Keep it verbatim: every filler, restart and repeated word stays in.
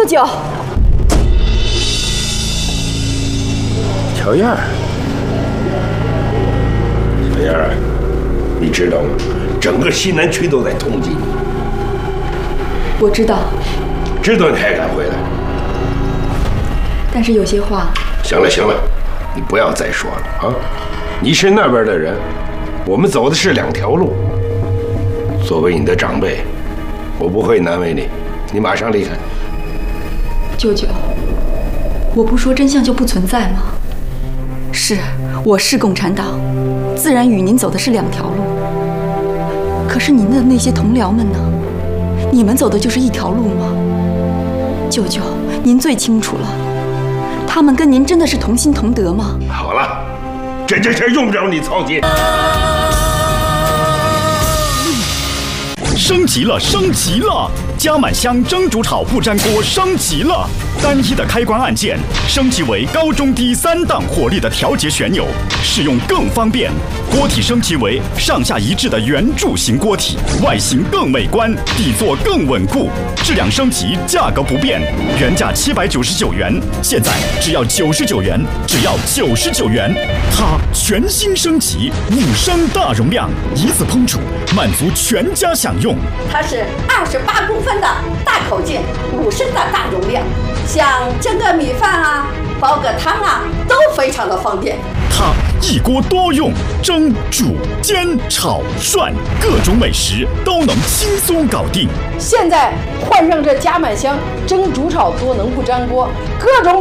舅舅， 小燕儿，小燕儿，你知道吗？整个西南区都在通缉你。 我知道。 知道你还敢回来？ 但是有些话…… 行了行了，你不要再说了啊！你是那边的人，我们走的是两条路。作为你的长辈，我不会难为你，你马上离开。 舅舅，我不说真相就不存在吗？是，我是共产党，自然与您走的是两条路。可是您的那些同僚们呢？你们走的就是一条路吗？舅舅，您最清楚了，他们跟您真的是同心同德吗？ 好了，这件事用不着你操心。 升级了，升级了！加满香蒸煮炒不粘锅升级了，单一的开关按键升级为高中低三档火力的调节旋钮，使用更方便。锅体升级为上下一致的圆柱形锅体，外形更美观，底座更稳固。质量升级，价格不变，原价七百九十九元，现在只要九十九元，只要九十九元。它全新升级，五升大容量，一次烹煮，满足全家享用。 它是二十八公分的大口径，五升的大容量，像蒸个米饭啊、煲个汤啊，都非常的方便。 它一锅多用，蒸、煮、煎、炒、涮，各种美食都能轻松搞定。 现在换上这加满香蒸煮炒多能不粘锅，各种